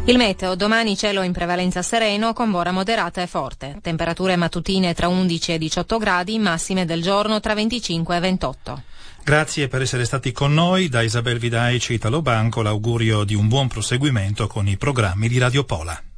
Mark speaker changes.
Speaker 1: Il meteo: domani cielo in prevalenza sereno con bora moderata e forte. Temperature mattutine tra 11 e 18 gradi, massime del giorno tra 25 e 28.
Speaker 2: Grazie per essere stati con noi. Da Isabel Vidaici, Italo Banco, l'augurio di un buon proseguimento con i programmi di Radio Pola.